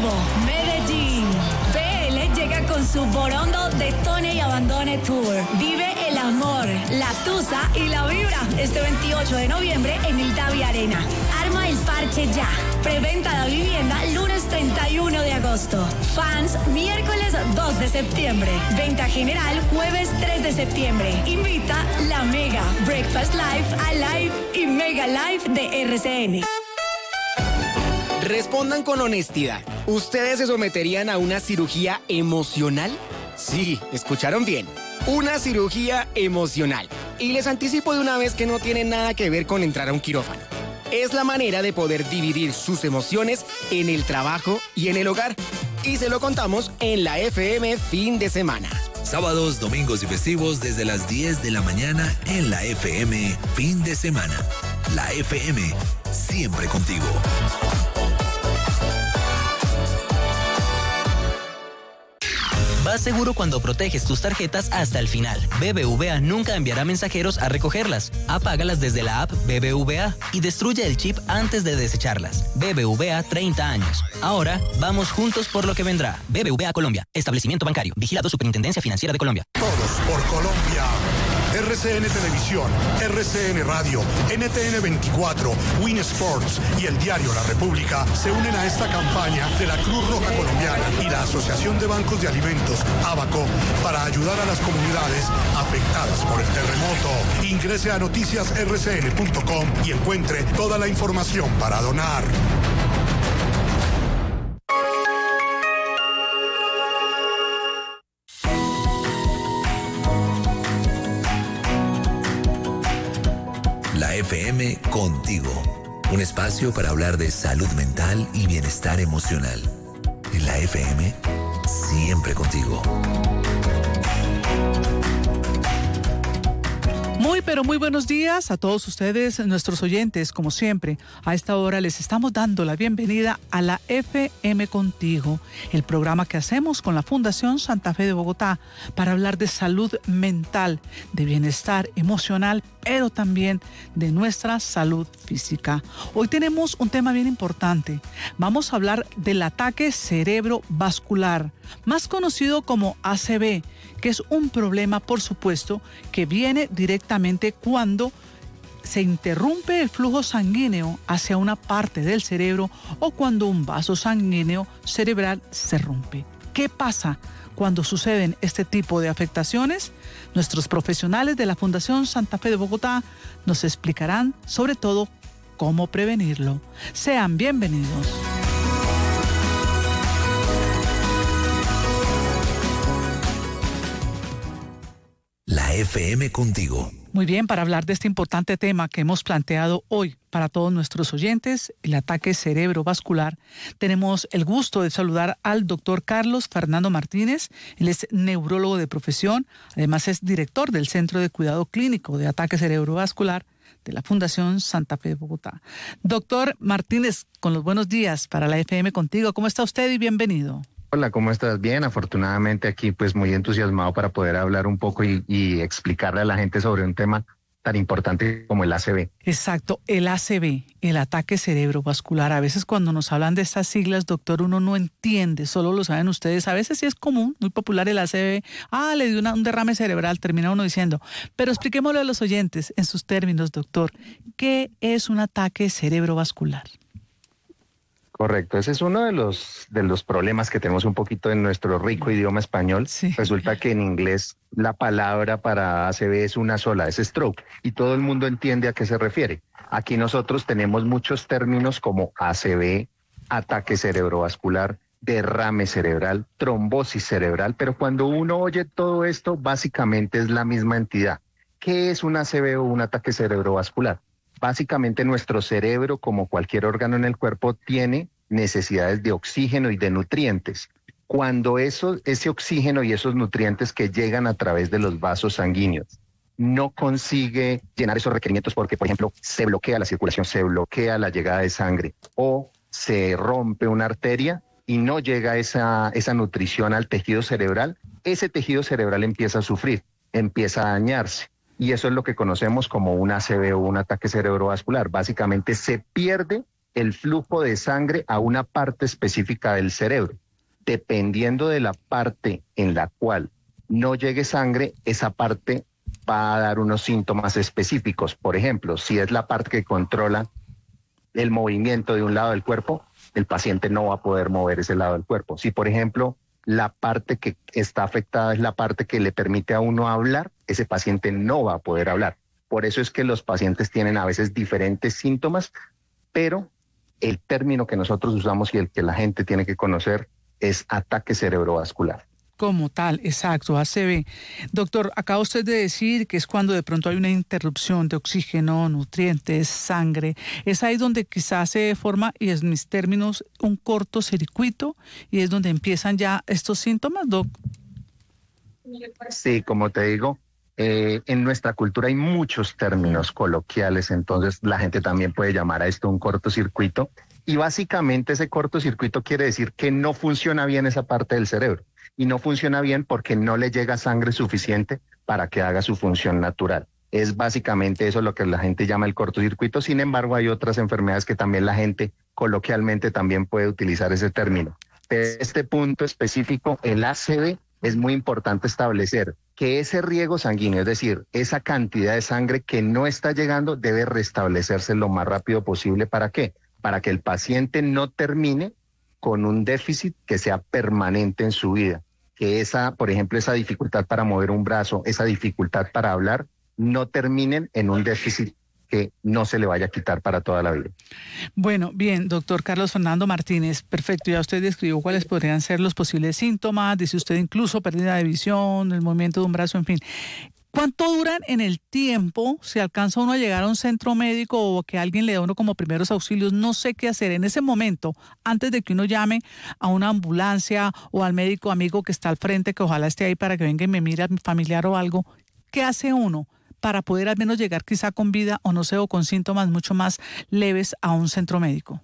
Carabobo, Medellín. BL llega con su Borondo Detone y Abandone Tour. Vive el amor, la tusa y la vibra este 28 de noviembre en el Davi Arena. Arma el parche ya. Preventa de vivienda lunes 31 de agosto. Fans miércoles 2 de septiembre. Venta general jueves 3 de septiembre. Invita la Mega, Breakfast Live, Alive y Mega Live de RCN. Respondan con honestidad. ¿Ustedes se someterían a una cirugía emocional? Sí, escucharon bien. Una cirugía emocional. Y les anticipo de una vez que no tiene nada que ver con entrar a un quirófano. Es la manera de poder dividir sus emociones en el trabajo y en el hogar. Y se lo contamos en la FM Fin de Semana. Sábados, domingos y festivos desde las 10 de la mañana en la FM Fin de Semana. La FM, siempre contigo. Vas seguro cuando proteges tus tarjetas hasta el final. BBVA nunca enviará mensajeros a recogerlas. Apágalas desde la app BBVA y destruye el chip antes de desecharlas. BBVA 30 años. Ahora vamos juntos por lo que vendrá. BBVA Colombia. Establecimiento bancario. Vigilado Superintendencia Financiera de Colombia. Todos por Colombia. RCN Televisión, RCN Radio, NTN 24, Win Sports y el diario La República se unen a esta campaña de la Cruz Roja Colombiana y la Asociación de Bancos de Alimentos, ABACO, para ayudar a las comunidades afectadas por el terremoto. Ingrese a noticiasrcn.com y encuentre toda la información para donar. La FM contigo. Un espacio para hablar de salud mental y bienestar emocional. En la FM, siempre contigo. Pero muy buenos días a todos ustedes, nuestros oyentes. Como siempre, a esta hora les estamos dando la bienvenida a la FM Contigo, el programa que hacemos con la Fundación Santa Fe de Bogotá para hablar de salud mental, de bienestar emocional, pero también de nuestra salud física. Hoy tenemos un tema bien importante. Vamos a hablar del ataque cerebrovascular, más conocido como ACV, que es un problema, por supuesto, que viene directamente cuando se interrumpe el flujo sanguíneo hacia una parte del cerebro o cuando un vaso sanguíneo cerebral se rompe. ¿Qué pasa cuando suceden este tipo de afectaciones? Nuestros profesionales de la Fundación Santa Fe de Bogotá nos explicarán sobre todo cómo prevenirlo. Sean bienvenidos. La FM contigo. Muy bien, para hablar de este importante tema que hemos planteado hoy para todos nuestros oyentes, el ataque cerebrovascular, tenemos el gusto de saludar al doctor Carlos Fernando Martínez. Él es neurólogo de profesión, además es director del Centro de Cuidado Clínico de Ataque Cerebrovascular de la Fundación Santa Fe de Bogotá. Doctor Martínez, con los buenos días para la FM contigo. ¿Cómo está usted y bienvenido? Hola, ¿cómo estás? Bien, afortunadamente aquí pues muy entusiasmado para poder hablar un poco y explicarle a la gente sobre un tema tan importante como el ACV. Exacto, el ACV, el ataque cerebrovascular. A veces cuando nos hablan de estas siglas, doctor, uno no entiende, solo lo saben ustedes. A veces sí es común, muy popular el ACV. Le dio un derrame cerebral, termina uno diciendo. Pero expliquémoslo a los oyentes en sus términos, doctor. ¿Qué es un ataque cerebrovascular? Correcto, ese es uno de los problemas que tenemos un poquito en nuestro rico idioma español. Sí. Resulta que en inglés la palabra para ACV es una sola, es stroke, y todo el mundo entiende a qué se refiere. Aquí nosotros tenemos muchos términos como ACV, ataque cerebrovascular, derrame cerebral, trombosis cerebral, pero cuando uno oye todo esto, básicamente es la misma entidad. ¿Qué es un ACV o un ataque cerebrovascular? Básicamente nuestro cerebro, como cualquier órgano en el cuerpo, tiene necesidades de oxígeno y de nutrientes. Cuando ese oxígeno y esos nutrientes que llegan a través de los vasos sanguíneos no consigue llenar esos requerimientos porque, por ejemplo, se bloquea la circulación, se bloquea la llegada de sangre o se rompe una arteria y no llega esa nutrición al tejido cerebral, ese tejido cerebral empieza a sufrir, empieza a dañarse. Y eso es lo que conocemos como un ACV o un ataque cerebrovascular. Básicamente se pierde el flujo de sangre a una parte específica del cerebro. Dependiendo de la parte en la cual no llegue sangre, esa parte va a dar unos síntomas específicos. Por ejemplo, si es la parte que controla el movimiento de un lado del cuerpo, el paciente no va a poder mover ese lado del cuerpo. Si, por ejemplo, la parte que está afectada es la parte que le permite a uno hablar, ese paciente no va a poder hablar. Por eso es que los pacientes tienen a veces diferentes síntomas, pero el término que nosotros usamos y el que la gente tiene que conocer es ataque cerebrovascular. Como tal, exacto, ACV. Doctor, acaba usted de decir que es cuando de pronto hay una interrupción de oxígeno, nutrientes, sangre. Es ahí donde quizás se forma, y en mis términos, un cortocircuito, y es donde empiezan ya estos síntomas, Doc. Sí, como te digo, en nuestra cultura hay muchos términos coloquiales, entonces la gente también puede llamar a esto un cortocircuito. Y básicamente ese cortocircuito quiere decir que no funciona bien esa parte del cerebro. Y no funciona bien porque no le llega sangre suficiente para que haga su función natural. Es básicamente eso lo que la gente llama el cortocircuito. Sin embargo, hay otras enfermedades que también la gente coloquialmente también puede utilizar ese término. Pero este punto específico, el ACV, es muy importante establecer que ese riego sanguíneo, es decir, esa cantidad de sangre que no está llegando, debe restablecerse lo más rápido posible. ¿Para qué? Para que el paciente no termine con un déficit que sea permanente en su vida. Que esa, por ejemplo, esa dificultad para mover un brazo, esa dificultad para hablar, no terminen en un déficit que no se le vaya a quitar para toda la vida. Bueno, bien, doctor Carlos Fernando Martínez, perfecto, ya usted describió cuáles podrían ser los posibles síntomas, dice usted incluso pérdida de visión, el movimiento de un brazo, en fin. ¿Cuánto duran en el tiempo si alcanza uno a llegar a un centro médico o que alguien le da a uno como primeros auxilios? No sé qué hacer en ese momento, antes de que uno llame a una ambulancia o al médico amigo que está al frente, que ojalá esté ahí para que venga y me mire a mi familiar o algo. ¿Qué hace uno para poder al menos llegar quizá con vida o no sé, o con síntomas mucho más leves a un centro médico?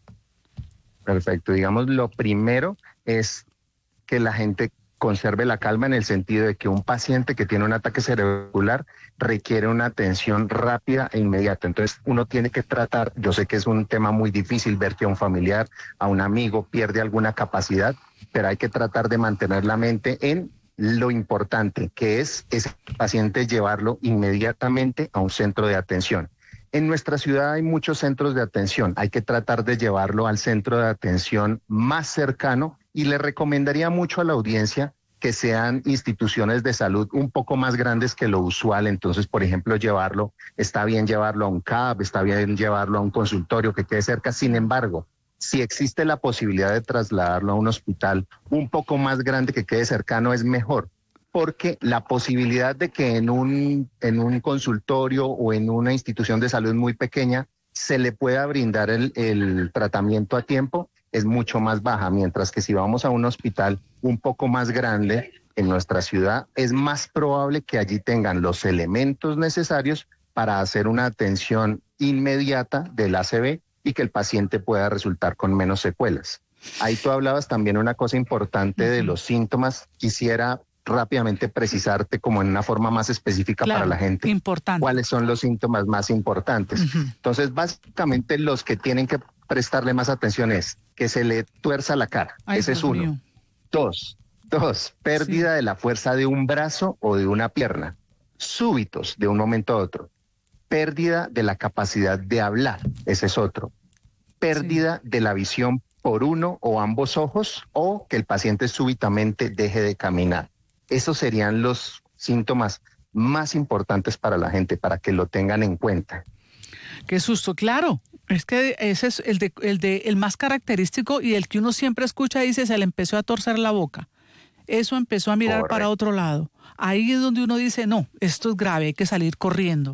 Perfecto. Digamos, lo primero es que la gente conserve la calma en el sentido de que un paciente que tiene un ataque cerebrovascular requiere una atención rápida e inmediata. Entonces uno tiene que tratar, yo sé que es un tema muy difícil ver que a un familiar, a un amigo pierde alguna capacidad, pero hay que tratar de mantener la mente en lo importante, que es ese paciente llevarlo inmediatamente a un centro de atención. En nuestra ciudad hay muchos centros de atención, hay que tratar de llevarlo al centro de atención más cercano y le recomendaría mucho a la audiencia que sean instituciones de salud un poco más grandes que lo usual. Entonces, por ejemplo, está bien llevarlo a un CAP, está bien llevarlo a un consultorio que quede cerca. Sin embargo, si existe la posibilidad de trasladarlo a un hospital un poco más grande que quede cercano, es mejor. Porque la posibilidad de que en un consultorio o en una institución de salud muy pequeña se le pueda brindar el tratamiento a tiempo es mucho más baja, mientras que si vamos a un hospital un poco más grande en nuestra ciudad, es más probable que allí tengan los elementos necesarios para hacer una atención inmediata del ACV y que el paciente pueda resultar con menos secuelas. Ahí tú hablabas también una cosa importante de los síntomas. Quisiera rápidamente precisarte como en una forma más específica, claro, para la gente. Importante. ¿Cuáles son los síntomas más importantes? Entonces, básicamente los que tienen que prestarle más atención es que se le tuerza la cara. Ese es uno. Mío. Dos, pérdida de la fuerza de un brazo o de una pierna, súbitos de un momento a otro. Pérdida de la capacidad de hablar, ese es otro. Pérdida de la visión por uno o ambos ojos, o que el paciente súbitamente deje de caminar. Esos serían los síntomas más importantes para la gente, para que lo tengan en cuenta. Qué susto, claro. Es que ese es el más característico y el que uno siempre escucha y dice, se le empezó a torcer la boca. Eso empezó a mirar Correcto. Para otro lado. Ahí es donde uno dice, no, esto es grave, hay que salir corriendo.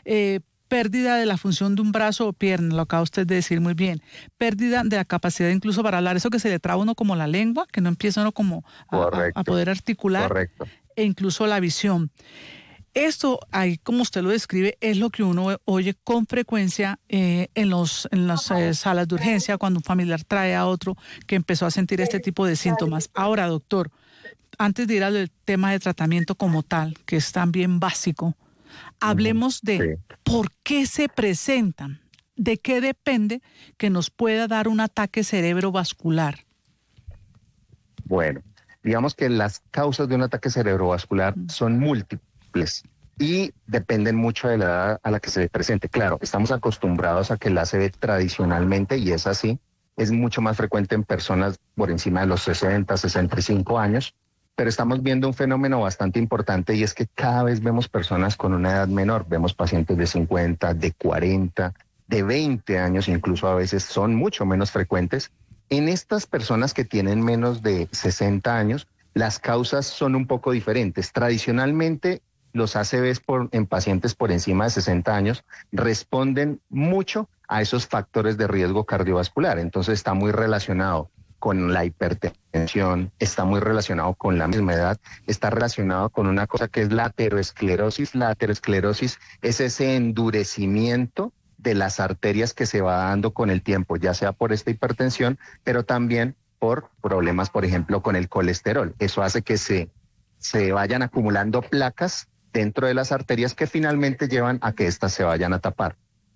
Pérdida de la función de un brazo o pierna, lo acaba usted de decir muy bien. Pérdida de la capacidad incluso para hablar, eso que se le traba uno como la lengua, que no empieza uno como a poder articular. Correcto. E incluso la visión. Esto, ahí como usted lo describe, es lo que uno oye con frecuencia en las salas de urgencia cuando un familiar trae a otro que empezó a sentir este tipo de síntomas. Ahora, doctor, antes de ir al tema de tratamiento como tal, que es también básico, hablemos de por qué se presentan ¿de qué depende que nos pueda dar un ataque cerebrovascular? Bueno, digamos que las causas de un ataque cerebrovascular son múltiples y dependen mucho de la edad a la que se presente. Claro, estamos acostumbrados a que el ACV tradicionalmente, y es así, es mucho más frecuente en personas por encima de los 60, 65 años, pero estamos viendo un fenómeno bastante importante y es que cada vez vemos personas con una edad menor. Vemos pacientes de 50, de 40, de 20 años, incluso a veces son mucho menos frecuentes. En estas personas que tienen menos de 60 años, las causas son un poco diferentes. Tradicionalmente, los ACVs en pacientes por encima de 60 años responden mucho a esos factores de riesgo cardiovascular. Entonces está muy relacionado con la hipertensión, está muy relacionado con la misma edad, está relacionado con una cosa que es la aterosclerosis. La aterosclerosis es ese endurecimiento de las arterias que se va dando con el tiempo, ya sea por esta hipertensión, pero también por problemas, por ejemplo, con el colesterol. Eso hace que se vayan acumulando placas dentro de las arterias que finalmente llevan a que éstas se vayan a tapar.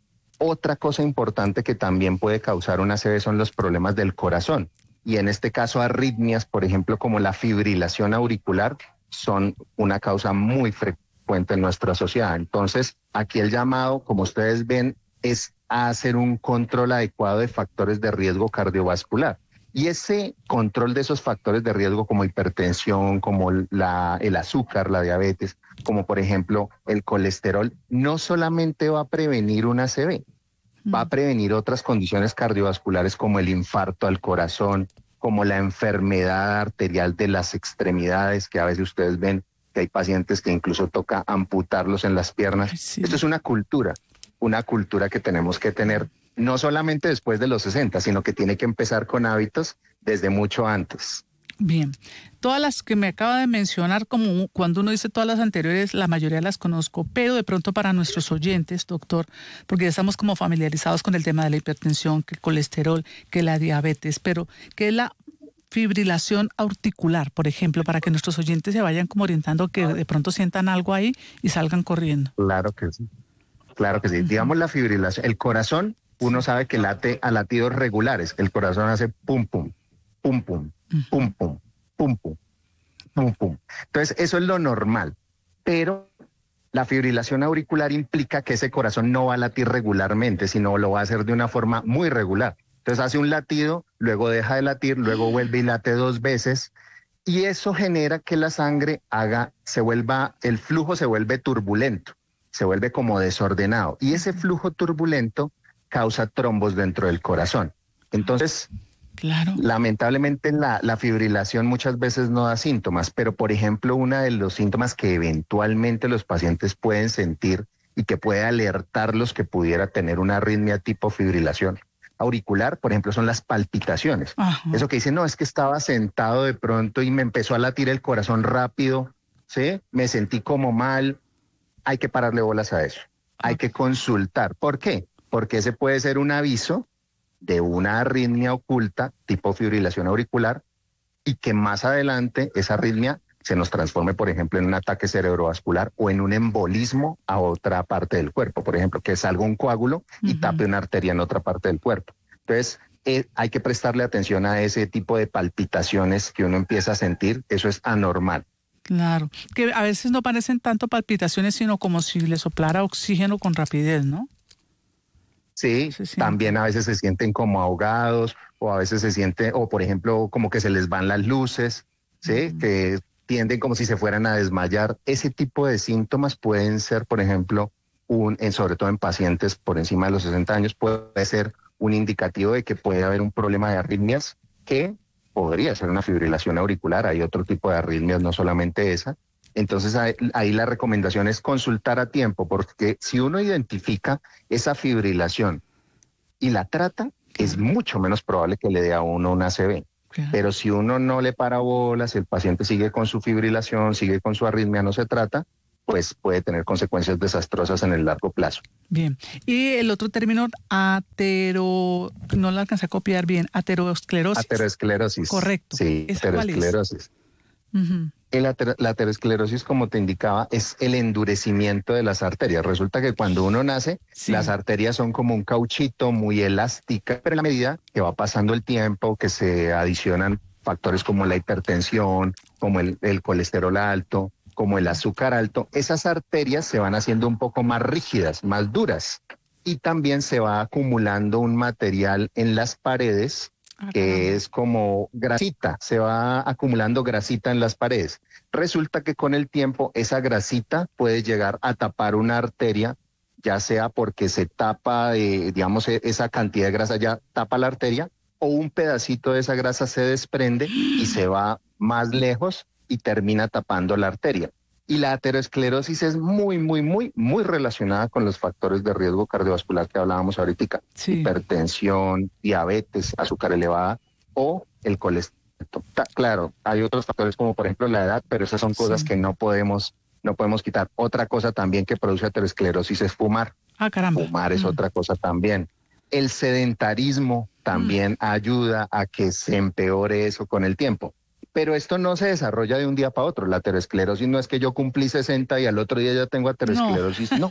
Otra cosa importante que también puede causar una ACV son los problemas del corazón. Y en este caso arritmias, por ejemplo, como la fibrilación auricular, son una causa muy frecuente en nuestra sociedad. Entonces, aquí el llamado, como ustedes ven, es a hacer un control adecuado de factores de riesgo cardiovascular. Y ese control de esos factores de riesgo como hipertensión, como el azúcar, la diabetes, como por ejemplo el colesterol, no solamente va a prevenir una ACV, va a prevenir otras condiciones cardiovasculares como el infarto al corazón, como la enfermedad arterial de las extremidades, que a veces ustedes ven que hay pacientes que incluso toca amputarlos en las piernas. Sí. Esto es una cultura que tenemos que tener no solamente después de los 60, sino que tiene que empezar con hábitos desde mucho antes. Bien, todas las que me acaba de mencionar, como cuando uno dice todas las anteriores, la mayoría las conozco, pero de pronto para nuestros oyentes, doctor, porque ya estamos como familiarizados con el tema de la hipertensión, que el colesterol, que la diabetes, pero ¿qué es la fibrilación auricular, por ejemplo, para que nuestros oyentes se vayan como orientando, que de pronto sientan algo ahí y salgan corriendo? Claro que sí. Claro que sí. Digamos la fibrilación, el corazón, uno sabe que late a latidos regulares. El corazón hace pum, pum, pum, pum, pum, pum, pum, pum, pum, pum. Entonces, eso es lo normal. Pero la fibrilación auricular implica que ese corazón no va a latir regularmente, sino lo va a hacer de una forma muy regular. Entonces, hace un latido, luego deja de latir, luego vuelve y late 2 veces. Y eso genera que la sangre el flujo se vuelve turbulento, se vuelve como desordenado. Y ese flujo turbulento causa trombos dentro del corazón. Entonces, claro, lamentablemente la fibrilación muchas veces no da síntomas, pero por ejemplo, uno de los síntomas que eventualmente los pacientes pueden sentir y que puede alertarlos que pudiera tener una arritmia tipo fibrilación auricular, por ejemplo, son las palpitaciones. Ajá. Eso que dicen, no, es que estaba sentado de pronto y me empezó a latir el corazón rápido, ¿sí? Me sentí como mal. Hay que pararle bolas a eso. Hay que consultar. ¿Por qué? Porque ese puede ser un aviso de una arritmia oculta tipo fibrilación auricular y que más adelante esa arritmia se nos transforme, por ejemplo, en un ataque cerebrovascular o en un embolismo a otra parte del cuerpo. Por ejemplo, que salga un coágulo y tape una arteria en otra parte del cuerpo. Entonces, hay que prestarle atención a ese tipo de palpitaciones que uno empieza a sentir. Eso es anormal. Claro, que a veces no parecen tanto palpitaciones, sino como si le soplara oxígeno con rapidez, ¿no? Sí, también a veces se sienten como ahogados, o a veces se siente, o por ejemplo, como que se les van las luces, ¿sí? Que tienden como si se fueran a desmayar. Ese tipo de síntomas pueden ser, por ejemplo, sobre todo en pacientes por encima de los 60 años, puede ser un indicativo de que puede haber un problema de arritmias que podría ser una fibrilación auricular. Hay otro tipo de arritmias, no solamente esa. Entonces ahí la recomendación es consultar a tiempo, porque si uno identifica esa fibrilación y la trata, es mucho menos probable que le dé a uno una ACV. Claro. Pero si uno no le para bolas, el paciente sigue con su fibrilación, sigue con su arritmia, no se trata, pues puede tener consecuencias desastrosas en el largo plazo. Bien. Y el otro término, no lo alcancé a copiar bien, aterosclerosis. Aterosclerosis. Correcto. Sí, aterosclerosis. Ujú. La aterosclerosis, como te indicaba, es el endurecimiento de las arterias. Resulta que cuando uno nace, Sí. las arterias son como un cauchito muy elástica, pero a la medida que va pasando el tiempo, que se adicionan factores como la hipertensión, como el colesterol alto, como el azúcar alto, esas arterias se van haciendo un poco más rígidas, más duras. Y también se va acumulando un material en las paredes que es como grasita, se va acumulando grasita en las paredes. Resulta que con el tiempo esa grasita puede llegar a tapar una arteria, ya sea porque se tapa, digamos, esa cantidad de grasa ya tapa la arteria, o un pedacito de esa grasa se desprende y se va más lejos y termina tapando la arteria. Y la aterosclerosis es muy relacionada con los factores de riesgo cardiovascular que hablábamos ahorita. Sí. Hipertensión, diabetes, azúcar elevada o el colesterol. Claro, hay otros factores como por ejemplo la edad, pero esas son cosas que no podemos quitar. Otra cosa también que produce aterosclerosis es fumar. Caramba. Fumar es otra cosa también. El sedentarismo también ayuda a que se empeore eso con el tiempo. Pero esto no se desarrolla de un día para otro. La aterosclerosis no es que yo cumplí 60 y al otro día ya tengo aterosclerosis, no.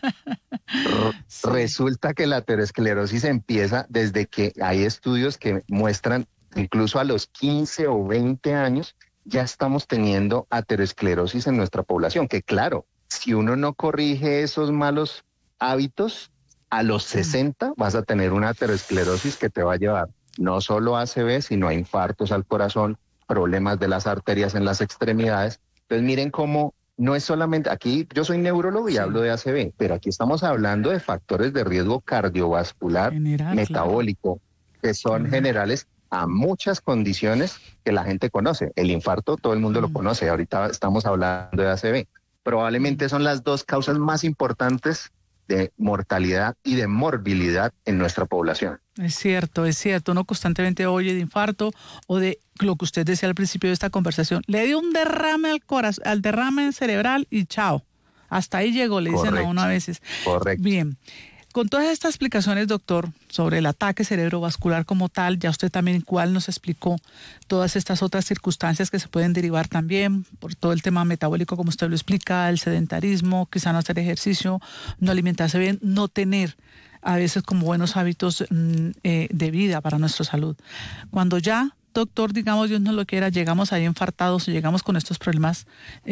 Sí. Resulta que la aterosclerosis empieza desde que hay estudios que muestran incluso a los 15 o 20 años ya estamos teniendo aterosclerosis en nuestra población, que claro, si uno no corrige esos malos hábitos, a los 60 vas a tener una aterosclerosis que te va a llevar no solo a ACV, sino a infartos al corazón, problemas de las arterias en las extremidades. Entonces miren cómo no es solamente, aquí yo soy neurólogo y hablo de ACV, pero aquí estamos hablando de factores de riesgo cardiovascular, General, metabólico, que son generales a muchas condiciones que la gente conoce. El infarto todo el mundo lo conoce, ahorita estamos hablando de ACV. Probablemente son las dos causas más importantes de mortalidad y de morbilidad en nuestra población. Es cierto. Uno constantemente oye de infarto o de lo que usted decía al principio de esta conversación. Le dio un derrame al corazón, al derrame cerebral y chao. Hasta ahí llegó, le dicen a uno a veces. Correcto. Bien. Con todas estas explicaciones, doctor, sobre el ataque cerebrovascular como tal, ya usted también igual nos explicó todas estas otras circunstancias que se pueden derivar también por todo el tema metabólico, como usted lo explica, el sedentarismo, quizá no hacer ejercicio, no alimentarse bien, no tener a veces como buenos hábitos de vida para nuestra salud. Cuando ya, doctor, digamos, Dios no lo quiera, llegamos ahí infartados, llegamos con estos problemas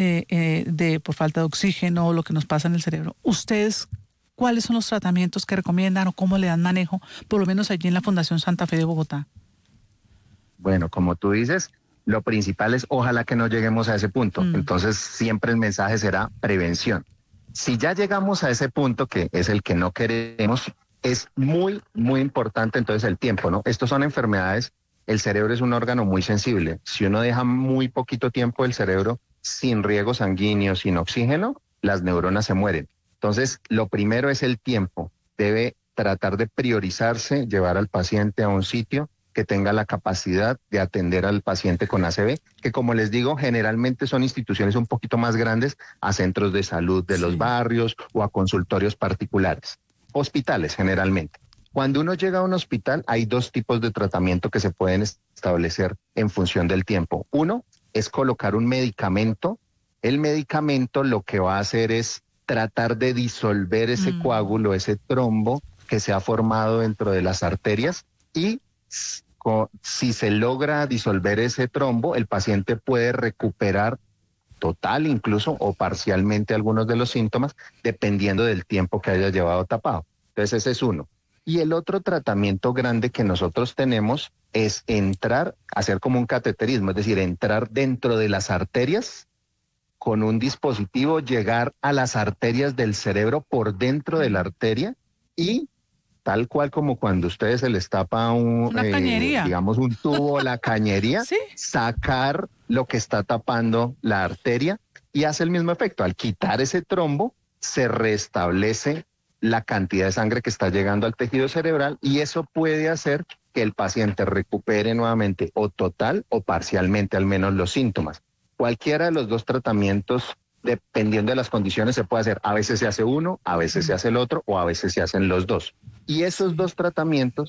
por falta de oxígeno o lo que nos pasa en el cerebro, ¿ustedes cuáles son los tratamientos que recomiendan o cómo le dan manejo, por lo menos allí en la Fundación Santa Fe de Bogotá? Bueno, como tú dices, lo principal es ojalá que no lleguemos a ese punto. Entonces siempre el mensaje será prevención. Si ya llegamos a ese punto, que es el que no queremos, es muy importante entonces el tiempo, ¿no? Estos son enfermedades, el cerebro es un órgano muy sensible. Si uno deja muy poquito tiempo el cerebro sin riego sanguíneo, sin oxígeno, las neuronas se mueren. Entonces, lo primero es el tiempo. Debe tratar de priorizarse, llevar al paciente a un sitio que tenga la capacidad de atender al paciente con ACV, que como les digo, generalmente son instituciones un poquito más grandes, a centros de salud de los barrios o a consultorios particulares. Hospitales, generalmente. Cuando uno llega a un hospital, hay dos tipos de tratamiento que se pueden establecer en función del tiempo. Uno es colocar un medicamento. El medicamento lo que va a hacer es tratar de disolver ese coágulo, ese trombo que se ha formado dentro de las arterias, y si se logra disolver ese trombo, el paciente puede recuperar total incluso o parcialmente algunos de los síntomas, dependiendo del tiempo que haya llevado tapado. Entonces ese es uno. Y el otro tratamiento grande que nosotros tenemos es hacer como un cateterismo, es decir, entrar dentro de las arterias, con un dispositivo llegar a las arterias del cerebro por dentro de la arteria y tal cual como cuando ustedes se les tapa una cañería, digamos un tubo, la cañería, ¿sí? Sacar lo que está tapando la arteria y hace el mismo efecto. Al quitar ese trombo se restablece la cantidad de sangre que está llegando al tejido cerebral y eso puede hacer que el paciente recupere nuevamente o total o parcialmente al menos los síntomas. Cualquiera de los dos tratamientos, dependiendo de las condiciones, se puede hacer. A veces se hace uno, a veces se hace el otro o a veces se hacen los dos. Y esos dos tratamientos